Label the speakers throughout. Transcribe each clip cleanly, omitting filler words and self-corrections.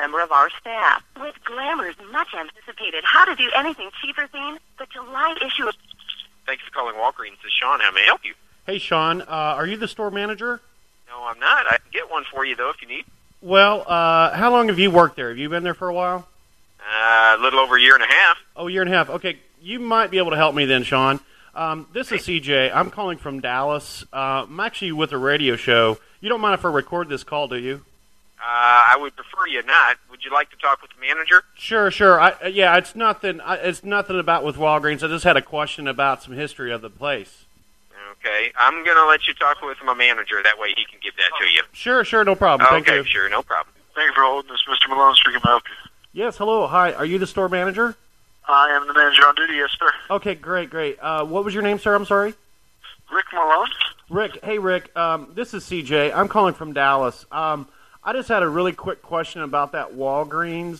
Speaker 1: member of our staff. With Glamour's much-anticipated How to Do Anything Cheaper theme, the July issue of...
Speaker 2: Thanks for calling Walgreens. This is Sean. How may I help you?
Speaker 3: Hey, Sean, are you the store manager?
Speaker 2: No, I'm not. I can get one for you, though, if you need.
Speaker 3: Well, how long have you worked there? Have you been there for a while?
Speaker 2: A little over a year and a half.
Speaker 3: Oh, a year and a half. Okay, you might be able to help me then, Sean. This is CJ. I'm calling from Dallas. I'm actually with a radio show. You don't mind if I record this call, do you?
Speaker 2: I would prefer you not. Would you like to talk with the manager?
Speaker 3: Sure. Yeah, it's nothing. It's nothing about with Walgreens. I just had a question about some history of the place.
Speaker 2: Okay, I'm going to let you talk with my manager. That way he can give that to you.
Speaker 3: Sure, no problem. Thank you.
Speaker 2: Okay, sure, no problem.
Speaker 4: Thank you for holding this. Mr. Malone speaking. Can I help you?
Speaker 3: Yes, hello. Hi, are you the store manager?
Speaker 4: I am the manager on duty, yes, sir.
Speaker 3: Okay, great. What was your name, sir? I'm sorry.
Speaker 4: Rick Malone.
Speaker 3: Rick. Hey, Rick. This is CJ. I'm calling from Dallas. I just had a really quick question about that Walgreens.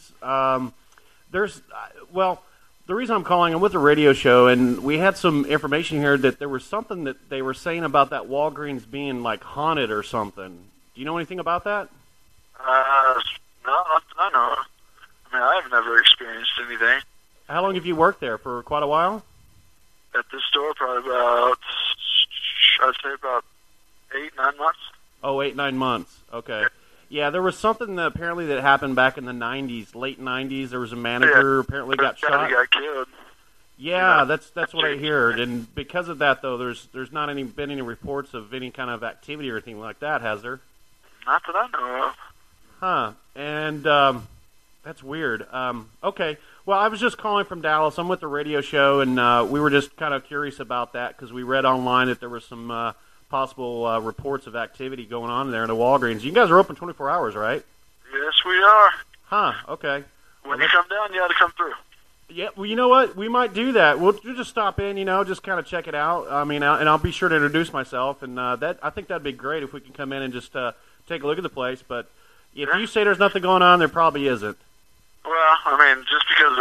Speaker 3: The reason I'm calling, I'm with a radio show, and we had some information here that there was something that they were saying about that Walgreens being, like, haunted or something. Do you know anything about that?
Speaker 4: No, not that I know of. I mean, I've never experienced anything.
Speaker 3: How long have you worked there? For quite a while?
Speaker 4: At this store, probably about, I'd say about 8-9 months.
Speaker 3: Oh, 8-9 months. Okay. Yeah, there was something that apparently that happened back in the 90s, late 90s. There was a manager apparently got shot.
Speaker 4: He got killed.
Speaker 3: Yeah, that's what I heard. And because of that, though, there's not been any reports of any kind of activity or anything like that, has there?
Speaker 4: Not that I know of.
Speaker 3: Huh. And that's weird. Okay. Well, I was just calling from Dallas. I'm with the radio show, and we were just kind of curious about that because we read online that there was some possible reports of activity going on there in the Walgreens. You guys are open 24 hours, right?
Speaker 4: Yes, we are.
Speaker 3: Huh, okay.
Speaker 4: When you come down, you ought to come through.
Speaker 3: Yeah, well, you know what? We might do that. We'll just stop in, just kind of check it out. I mean, and I'll be sure to introduce myself, and I think that'd be great if we could come in and just take a look at the place. But if you say there's nothing going on, there probably isn't.
Speaker 4: Well, I mean, just because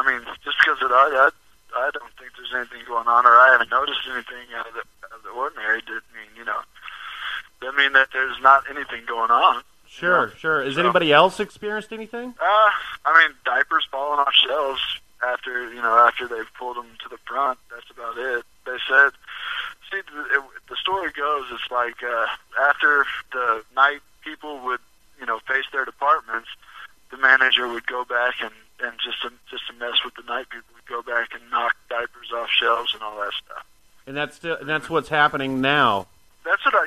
Speaker 4: I don't think there's anything going on, or I haven't noticed anything out of the ordinary. Doesn't mean that there's not anything going on.
Speaker 3: Sure. Has anybody else experienced anything?
Speaker 4: I mean, diapers falling off shelves after they've pulled them to the front. That's about it. They said, the story goes, it's like after the night people would, face their departments, the manager would go back and just to mess with the night people would go back and knock diapers off shelves and all that stuff.
Speaker 3: And that's what's happening now.
Speaker 4: That's what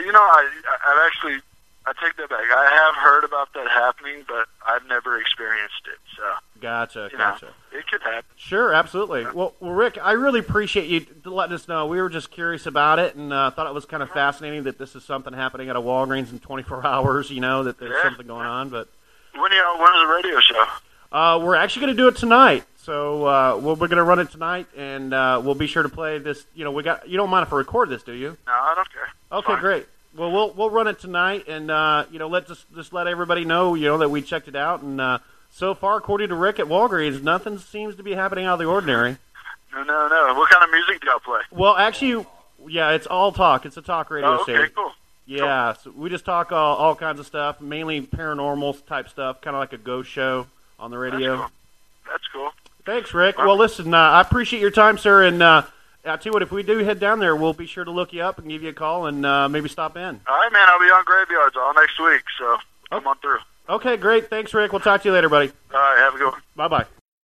Speaker 4: I take that back. I have heard about that happening, but I've never experienced it. So
Speaker 3: Gotcha.
Speaker 4: It could happen.
Speaker 3: Sure, absolutely. Well, Rick, I really appreciate you letting us know. We were just curious about it and thought it was kind of fascinating that this is something happening at a Walgreens in 24 hours. That there's something going on. But
Speaker 4: when is the radio show?
Speaker 3: We're actually going to do it tonight. So we're going to run it tonight, and we'll be sure to play this. You don't mind if I record this, do you?
Speaker 4: No, I don't care.
Speaker 3: Okay, great. Well, we'll run it tonight, and let everybody know that we checked it out, and so far, according to Rick at Walgreens, nothing seems to be happening out of the ordinary.
Speaker 4: No. What kind of music do y'all play?
Speaker 3: Well, actually, yeah, it's all talk. It's a talk radio station.
Speaker 4: Okay, cool.
Speaker 3: Yeah, so we just talk all kinds of stuff, mainly paranormal type stuff, kind of like a ghost show on the radio.
Speaker 4: That's cool.
Speaker 3: Thanks, Rick. Well, listen, I appreciate your time, sir, and I'll tell you what, if we do head down there, we'll be sure to look you up and give you a call and maybe stop in.
Speaker 4: All right, man, I'll be on Graveyards all next week, so come on through.
Speaker 3: Okay, great. Thanks, Rick. We'll talk to you later, buddy.
Speaker 4: All right, have a good one.
Speaker 3: Bye-bye.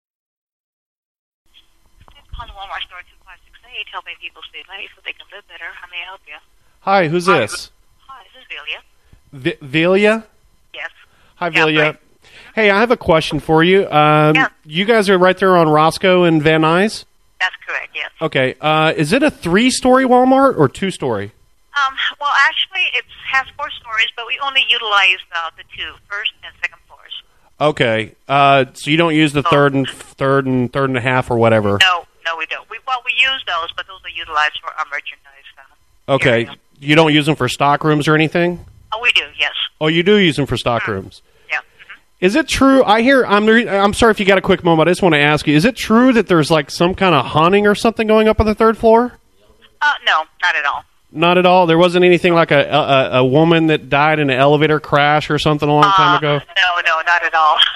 Speaker 1: On the Walmart store 2568, helping people save money so they can live better. How may I help you?
Speaker 3: Hi, who's this?
Speaker 1: Hi, this is Velia.
Speaker 3: Velia?
Speaker 1: Yes.
Speaker 3: Hi, Velia. Right. Hey, I have a question for you. You guys are right there on Roscoe and Van Nuys?
Speaker 1: That's correct, yes.
Speaker 3: Okay. Is it a 3-story Walmart or 2-story?
Speaker 1: Well, actually, it has 4 stories, but we only utilize the 2, first and second floors.
Speaker 3: Okay. So you don't use the third and a half or whatever?
Speaker 1: No, we don't. We use those, but those are utilized for our merchandise.
Speaker 3: Okay. Area. You don't use them for stock rooms or anything?
Speaker 1: Oh, we do, yes.
Speaker 3: Oh, you do use them for stock rooms?
Speaker 1: Yeah.
Speaker 3: Is it true? I'm sorry if you got a quick moment. I just want to ask you, is it true that there's like some kind of haunting or something going up on the 3rd floor?
Speaker 1: No, not at all.
Speaker 3: Not at all? There wasn't anything like a woman that died in an elevator crash or something a long time ago?
Speaker 1: No, not at all.